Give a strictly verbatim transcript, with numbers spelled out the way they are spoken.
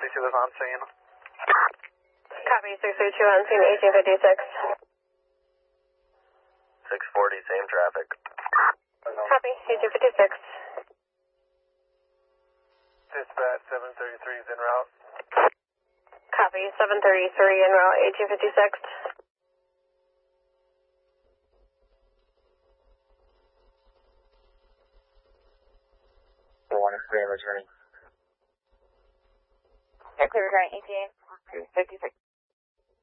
thirty-two is on scene. Copy, six thirty-two on scene, eighteen fifty-six. six forty, same traffic. Copy, eighteen fifty-six. Dispatch seven thirty-three is en route. Copy, seven thirty-three en route, eighteen fifty-six. one is clear returning. Okay, clear returning, E T A fifty-six.